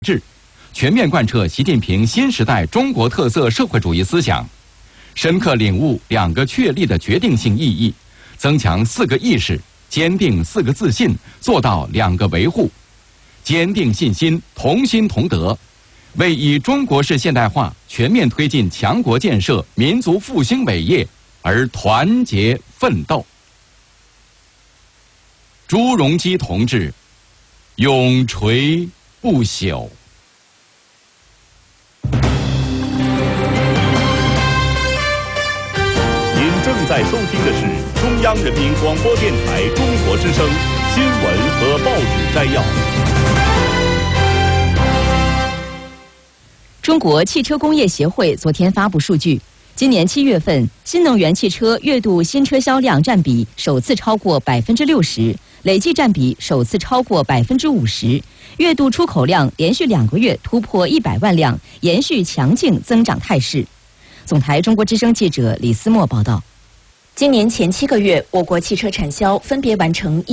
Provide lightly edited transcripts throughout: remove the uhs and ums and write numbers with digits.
治，全面贯彻习近平新时代中国特色社会主义思想，深刻领悟2个确立的决定性意义，增强4个意识，坚定4个自信，做到2个维护，坚定信心，同心同德，为以中国式现代化全面推进强国建设、民族复兴伟业而团结奋斗。朱镕基同志永垂不朽。 您正在收听的是中央人民广播电台中国之声新闻和报纸摘要。 中国汽车工业协会昨天发布数据，今年7月份，新能源汽车月度新车销量占比首次超过60%，累计占比首次超过50%，月度出口量连续2个月突破100万辆，延续强劲增长态势。总台中国之声记者李思墨报道。 今年前7个月，我国汽车产销分别完成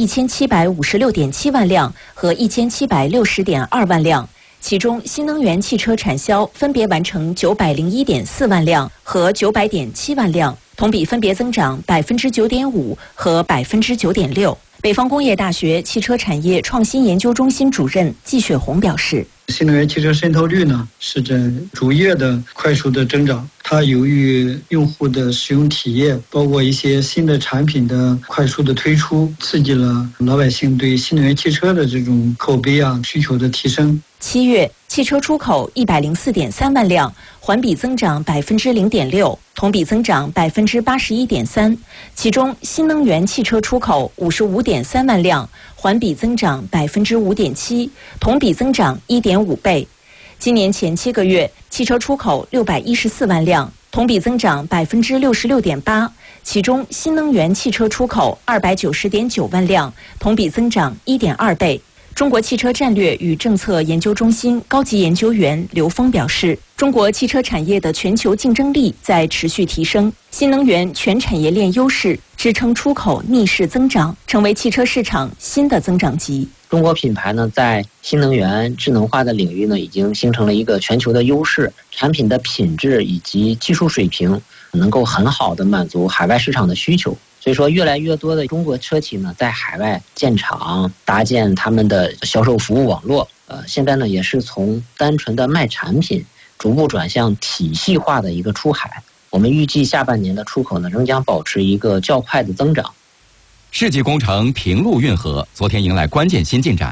1756.7万辆和1760.2万辆，其中新能源汽车产销分别完成901.4万辆和900.7万辆，同比分别增长9.5%和9.6%。北方工业大学汽车产业创新研究中心主任季雪红表示， 新能源汽车渗透率呢是在逐月的快速的增长，它由于用户的使用体验，包括一些新的产品的快速的推出，刺激了老百姓对新能源汽车的这种口碑需求的提升。 7月汽车出口104.3万辆，环比增长0.6%，同比增长81.3%。其中新能源汽车出口55.3万辆，环比增长5.7%，同比增长1.5倍。今年前7个月，汽车出口614万辆，同比增长66.8%，其中新能源汽车出口290.9万辆，同比增长1.2倍。中国汽车战略与政策研究中心高级研究员刘峰表示，中国汽车产业的全球竞争力在持续提升，新能源全产业链优势支撑出口逆势增长，成为汽车市场新的增长极。 中国品牌呢，在新能源智能化的领域呢，已经形成了一个全球的优势，产品的品质以及技术水平能够很好的满足海外市场的需求。所以说，越来越多的中国车企呢，在海外建厂，搭建他们的销售服务网络。现在呢，也是从单纯的卖产品，逐步转向体系化的一个出海。我们预计下半年的出口呢，仍将保持一个较快的增长。 世纪工程平陆运河昨天迎来关键新进展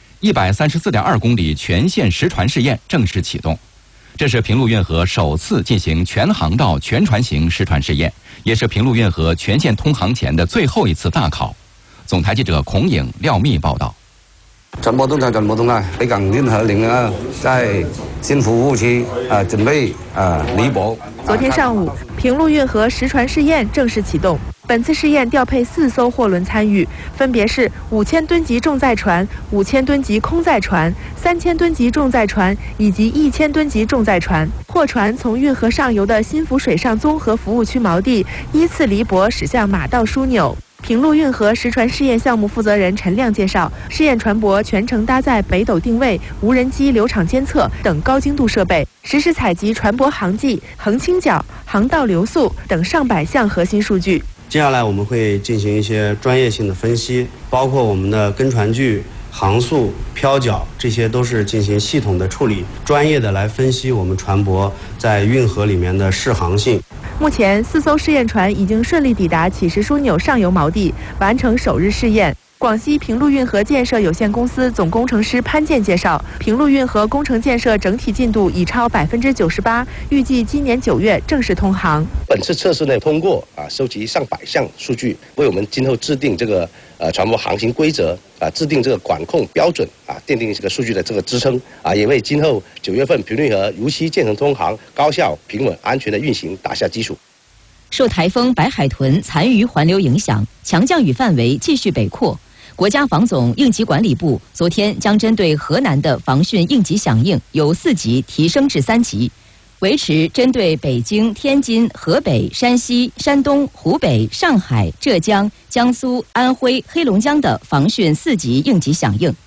，134.2公里全线实船试验正式启动。这是平陆运河首次进行全航道全船型实船试验，也是平陆运河全线通航前的最后一次大考。总台记者孔颖、廖密报道。 船舶动態，北港運河0在新服務區準備離泊。 昨天上午，平陸運河實船試驗正式啟動。本次試驗調配4艘貨輪參與，分別是5000噸級重載船、5000噸級空載船、3000噸級重載船以及1000噸級重載船。貨船從運河上游的新福水上綜合服務區錨地依次離泊駛向馬道樞紐。平陸運河實船試驗項目負責人陳亮介紹，試驗船舶全程搭載北斗定位、無人機流場監測等高精度設備，實時採集船舶航跡、橫傾角、航道流速等上百項核心數據。 接下来我们会进行一些专业性的分析，包括我们的跟船距、航速、漂角，这些都是进行系统的处理，专业的来分析我们船舶在运河里面的适航性。 目前4艘试验船已经顺利抵达乞石枢紐上游錨地，完成首日试验。广西平陸運河建設有限公司總工程師潘健介紹，平陸運河工程建設整體進度已超98%，預計今年9月正式通航。 本次測試呢通過收集上百項數據，為我們今後制定這個船舶航行規則制定這個管控標準奠定這個數據的這個支撐也為今後9月份平陸運河如期建成通航、高效、平穩、安全的運行打下基礎。 受台風白海豚殘餘環流影響，強降雨範圍繼續北擴。國家防總應急管理部昨天將針對河南的防汛應急響應由4級提升至3級，維持針對北京、天津、河北、山西、山東、湖北、上海、浙江、江蘇、安徽、黑龍江的防汛4級應急響應。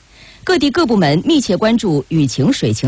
各地各部门密切关注雨情水情